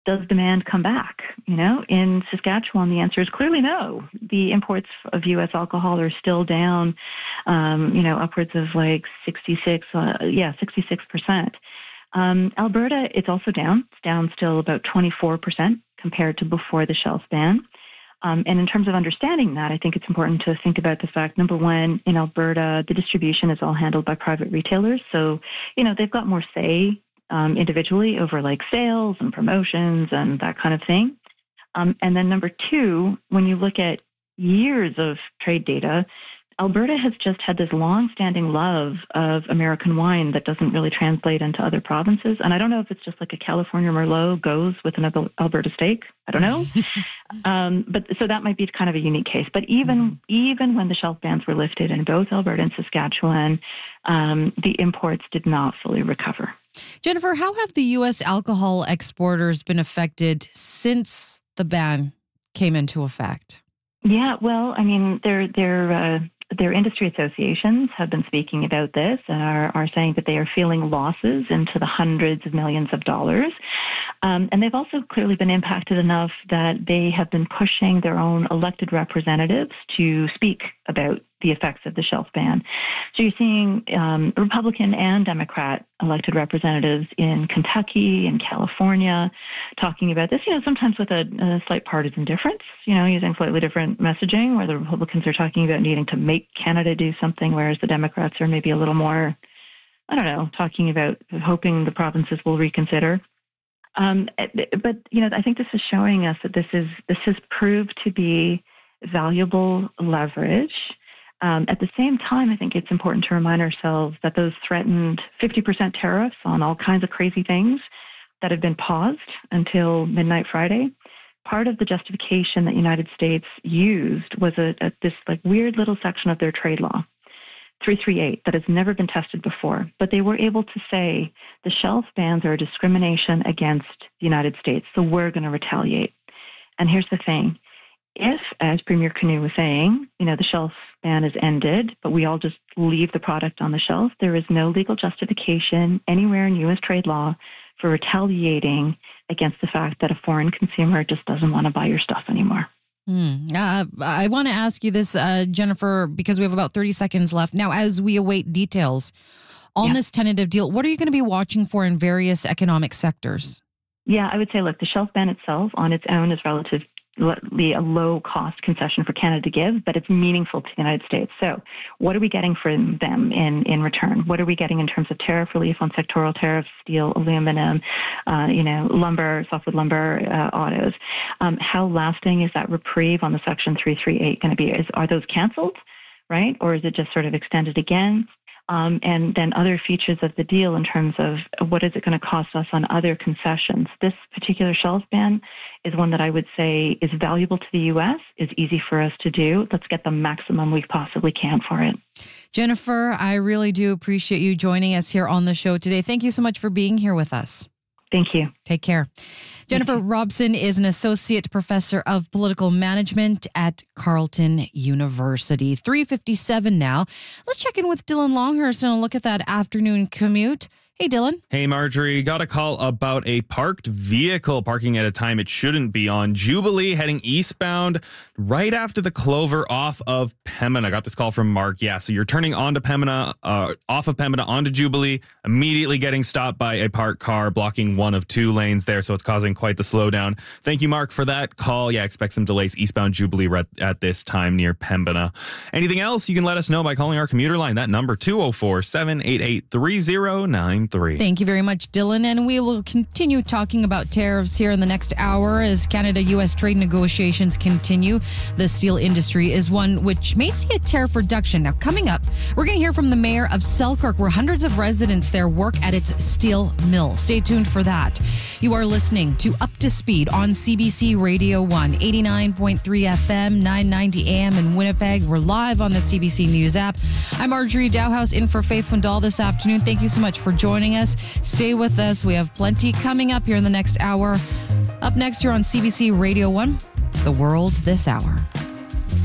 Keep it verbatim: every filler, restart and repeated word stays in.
does demand come back? You know, in Saskatchewan, the answer is clearly no. The imports of U S alcohol are still down, um, you know, upwards of like sixty-six, uh, yeah, sixty-six percent. Um, Alberta, it's also down. It's down still about twenty-four percent compared to before the shelf ban. Um, and in terms of understanding that, I think it's important to think about the fact, number one, in Alberta, the distribution is all handled by private retailers. So, you know, they've got more say Um, individually over like sales and promotions and that kind of thing. Um, and then number two, when you look at years of trade data, Alberta has just had this long-standing love of American wine that doesn't really translate into other provinces. And I don't know if it's just like a California Merlot goes with an Alberta steak. I don't know. um, but so that might be kind of a unique case. But even mm-hmm. even when the shelf bans were lifted in both Alberta and Saskatchewan, um, the imports did not fully recover. Jennifer, how have the U S alcohol exporters been affected since the ban came into effect? Yeah, well, I mean, they're they're uh, their industry associations have been speaking about this and are, are saying that they are feeling losses into the hundreds of millions of dollars. Um, and they've also clearly been impacted enough that they have been pushing their own elected representatives to speak about the effects of the shelf ban. So you're seeing um, Republican and Democrat elected representatives in Kentucky and California talking about this, you know, sometimes with a, a slight partisan difference, you know, using slightly different messaging, where the Republicans are talking about needing to make Canada do something, whereas the Democrats are maybe a little more, I don't know, talking about hoping the provinces will reconsider. Um, but, you know, I think this is showing us that this is this has proved to be valuable leverage. Um, at the same time, I think it's important to remind ourselves that those threatened fifty percent tariffs on all kinds of crazy things that have been paused until midnight Friday, part of the justification that United States used was a, a, this like weird little section of their trade law, three thirty-eight, that has never been tested before. But they were able to say the shelf bans are a discrimination against the United States, so we're going to retaliate. And here's the thing. If, as Premier Canoe was saying, you know, the shelf ban is ended, but we all just leave the product on the shelf, there is no legal justification anywhere in U S trade law for retaliating against the fact that a foreign consumer just doesn't want to buy your stuff anymore. Hmm. Uh, I want to ask you this, uh, Jennifer, because we have about thirty seconds left. Now, as we await details on yeah. this tentative deal, what are you going to be watching for in various economic sectors? Yeah, I would say, look, the shelf ban itself on its own is relative a low-cost concession for Canada to give, but it's meaningful to the United States. So what are we getting from them in, in return? What are we getting in terms of tariff relief on sectoral tariffs, steel, aluminum, uh, you know, lumber, softwood lumber, uh, autos? Um, how lasting is that reprieve on the Section three thirty-eight going to be? Is, are those canceled, right? Or is it just sort of extended again? Um, and then other features of the deal in terms of what is it going to cost us on other concessions. This particular shelf ban is one that I would say is valuable to the U S, is easy for us to do. Let's get the maximum we possibly can for it. Jennifer, I really do appreciate you joining us here on the show today. Thank you so much for being here with us. Thank you. Take care. Jennifer Robson is an associate professor of political management at Carleton University. three fifty-seven now. Let's check in with Dylan Longhurst and a look at that afternoon commute. Hey, Dylan. Hey, Marjorie. Got a call about a parked vehicle parking at a time it shouldn't be on Jubilee, heading eastbound right after the Clover off of Pembina. Got this call from Mark. Yeah, so you're turning onto Pembina, uh, off of Pembina onto Jubilee, immediately getting stopped by a parked car blocking one of two lanes there, so it's causing quite the slowdown. Thank you, Mark, for that call. Yeah, expect some delays eastbound Jubilee right at this time near Pembina. Anything else, you can let us know by calling our commuter line. That number, two oh four, seven eight eight, three oh nine three. Thank you very much, Dylan. And we will continue talking about tariffs here in the next hour as Canada-U S trade negotiations continue. The steel industry is one which may see a tariff reduction. Now, coming up, we're going to hear from the mayor of Selkirk, where hundreds of residents there work at its steel mill. Stay tuned for that. You are listening to Up to Speed on C B C Radio one, eighty-nine point three F M, nine ninety A M in Winnipeg. We're live on the C B C News app. I'm Marjorie Dowhouse in for Faith Fundal this afternoon. Thank you so much for joining us. Stay with us. We have plenty coming up here in the next hour. Up next here on C B C Radio one, The World This Hour.